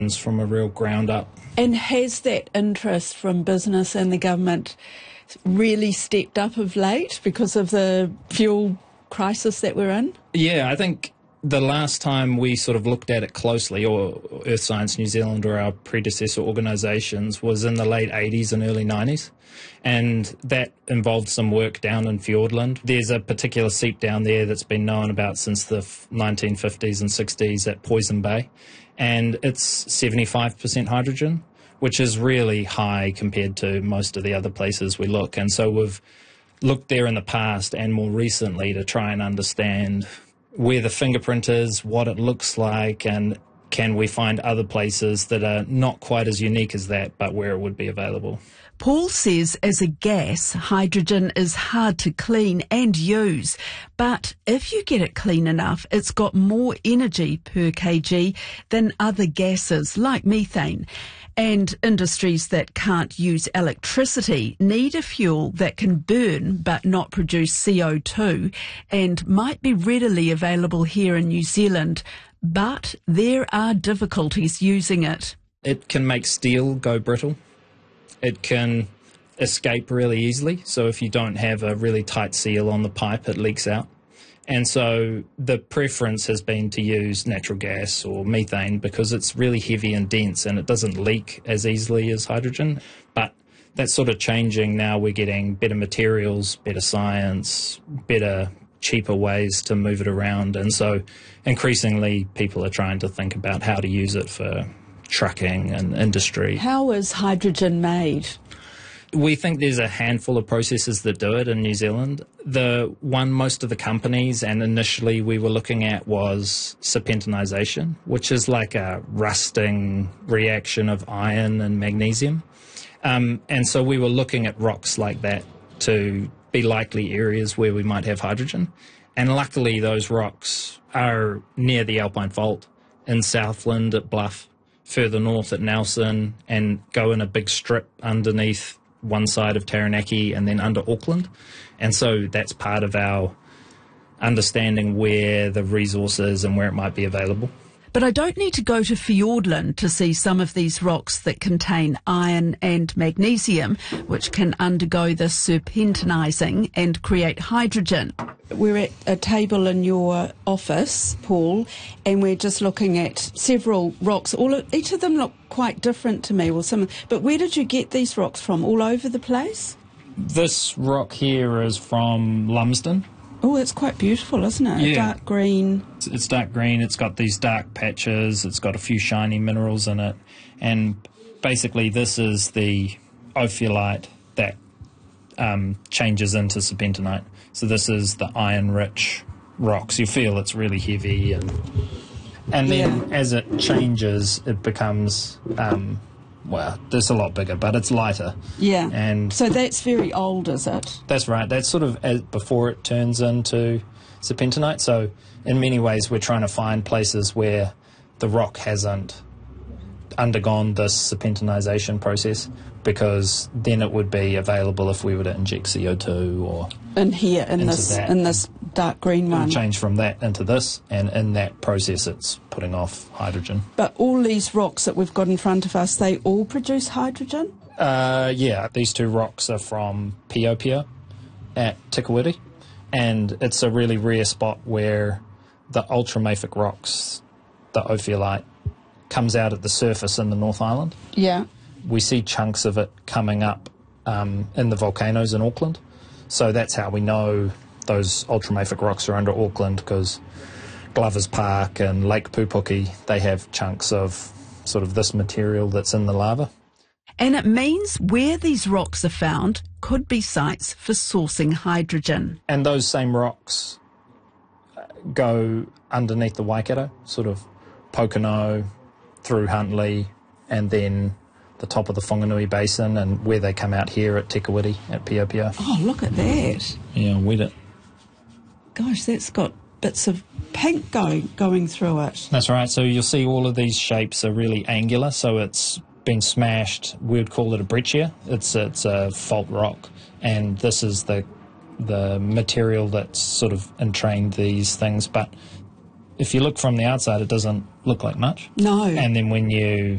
from a real ground up. And has that interest from business and the government really stepped up of late because of the fuel crisis that we're in? Yeah, I think the last time we sort of looked at it closely, or Earth Science New Zealand or our predecessor organisations, was in the late 80s and early 90s. And that involved some work down in Fiordland. There's a particular seep down there that's been known about since the 1950s and 60s at Poison Bay. And it's 75% hydrogen, which is really high compared to most of the other places we look. And so we've looked there in the past and more recently to try and understand where the fingerprint is, what it looks like, and can we find other places that are not quite as unique as that, but where it would be available. Paul says as a gas, hydrogen is hard to clean and use, but if you get it clean enough, it's got more energy per kg than other gases like methane. And industries that can't use electricity need a fuel that can burn but not produce CO2 and might be readily available here in New Zealand, but there are difficulties using it. It can make steel go brittle. It can escape really easily. So if you don't have a really tight seal on the pipe, it leaks out. And so the preference has been to use natural gas or methane because it's really heavy and dense and it doesn't leak as easily as hydrogen. But that's sort of changing now. We're getting better materials, better science, better, cheaper ways to move it around. And so increasingly people are trying to think about how to use it for trucking and industry. How is hydrogen made? We think there's a handful of processes that do it in New Zealand. The one most of the companies and initially we were looking at was serpentinization, which is like a rusting reaction of iron and magnesium. And so we were looking at rocks like that to be likely areas where we might have hydrogen. And luckily those rocks are near the Alpine Fault in Southland at Bluff, further north at Nelson, and go in a big strip underneath one side of Taranaki and then under Auckland. And so that's part of our understanding where the resource is and where it might be available. But I don't need to go to Fiordland to see some of these rocks that contain iron and magnesium, which can undergo the serpentinizing and create hydrogen. We're at a table in your office, Paul, and we're just looking at several rocks. Each of them look quite different to me. But where did you get these rocks from? All over the place? This rock here is from Lumsden. Oh, it's quite beautiful, isn't it? Yeah. Dark green. It's dark green. It's got these dark patches. It's got a few shiny minerals in it. And basically this is the ophiolite that changes into serpentinite. So this is the iron-rich rocks. You feel it's really heavy. And then as it changes, it becomes... well, it's a lot bigger, but it's lighter. Yeah. And so that's very old, is it? That's right. That's sort of before it turns into serpentinite. So in many ways, we're trying to find places where the rock hasn't undergone this serpentinization process, because then it would be available if we were to inject CO2 or in here in this dark green one. It'll change from that into this, and in that process it's putting off hydrogen. But all these rocks that we've got in front of us, they all produce hydrogen? Yeah, these two rocks are from Piopio at Tikawiti, and it's a really rare spot where the ultramafic rocks, the ophiolite, comes out at the surface in the North Island. Yeah. We see chunks of it coming up in the volcanoes in Auckland. So that's how we know those ultramafic rocks are under Auckland, because Glover's Park and Lake Pupuki, they have chunks of sort of this material that's in the lava. And it means where these rocks are found could be sites for sourcing hydrogen. And those same rocks go underneath the Waikato, sort of Pocono, through Huntly, and then the top of the Whanganui Basin, and where they come out here at Tikawiti, at Piopio. Oh, look at that. Yeah, wet it. Gosh, that's got bits of pink going through it. That's right. So you'll see all of these shapes are really angular, so it's been smashed. We would call it a breccia. It's a fault rock, and this is the material that's sort of entrained these things. But if you look from the outside, it doesn't look like much. No. And then when you